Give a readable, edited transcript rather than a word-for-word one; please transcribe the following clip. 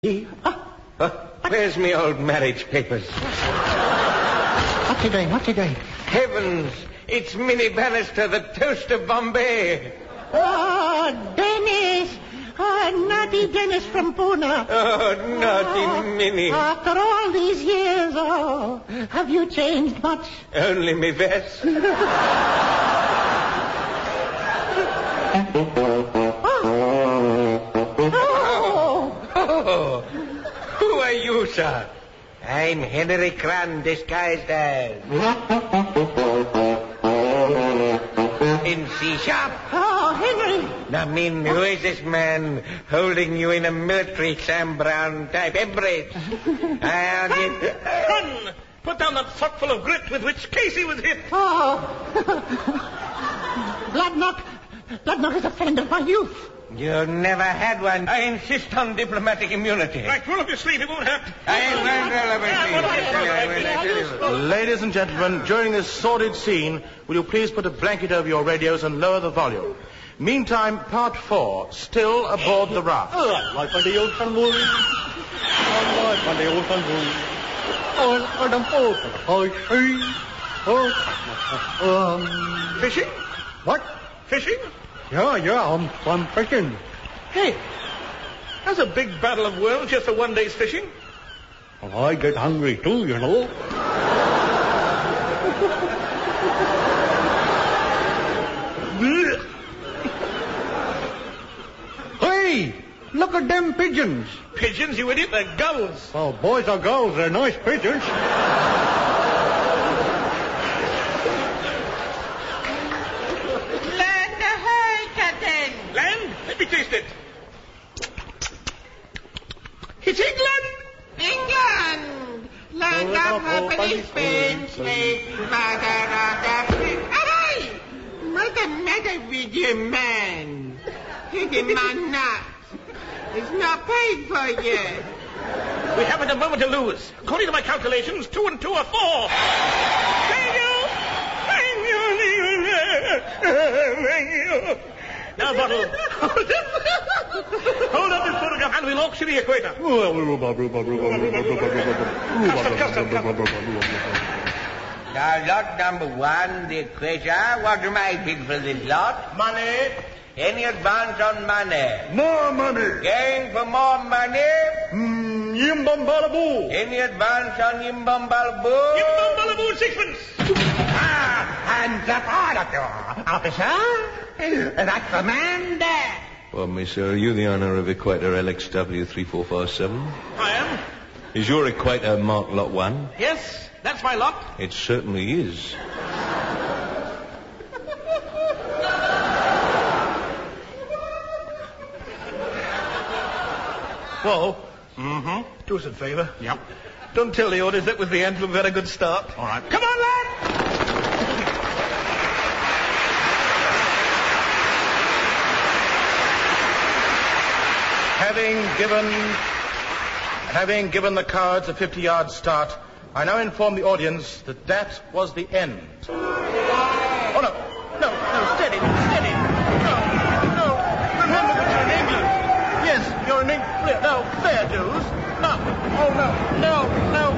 Where's me old marriage papers? What's he doing? Heavens, it's Minnie Bannister, the toast of Bombay. Oh, Dennis. Oh, naughty Dennis from Pune. Oh, naughty Minnie. After all these years, have you changed much? Only me vest. Oh, who are you, sir? I'm Henry Cran, disguised as... in C-sharp. Oh, Henry. Now, who is this man holding you in a military Sam Brown type embrace? Run! Put down that sock full of grit with which Casey was hit. Oh. Bloodknock is a friend of my youth. You never had one. I insist on diplomatic immunity. Right, roll up your sleeve. It won't hurt. Ladies and gentlemen, during this sordid scene, will you please put a blanket over your radios and lower the volume? Meantime, part 4, still aboard the raft. Fishing? What? Fishing? Yeah, I'm fishing. Hey, that's a big battle of worlds just for one day's fishing. Well, I get hungry too, you know. Hey, look at them pigeons. Pigeons, you idiot, they're gulls. Oh, boys or girls, they're nice pigeons. Land? Let me taste it. It's England! England! Land of hope and Spain, slave, mother of Africa. Hey! What's the matter with you, man? Taking my nuts. It's not paid for yet. We haven't a moment to lose. According to my calculations, 2 and 2 are 4. Thank you! Now, Bottle. Hold up this photograph and we'll auction the equator. Custom. Now, lot number 1, the equator. What am I bid for this lot? Money. Any advance on money? More money. Going for more money? Yimbambalabu. Any advance on Yimbambalabu? Yimbambalabu, 6pence. Hands up, all of you. Officer, that's the man there. Well, miss, are you the owner of Equator LXW 3457? I am. Is your Equator marked Lot 1? Yes, that's my lot. It certainly is. Whoa. Mm-hmm. Do us a favour. Yep. Don't tell the orders that was the end of a very good start. All right. Come on, lad! Having given the cards a 50-yard start, I now inform the audience that that was the end. Oh, no, steady. No, remember that you're in England. Yes, you're in England. No, fair dues. No, oh, no,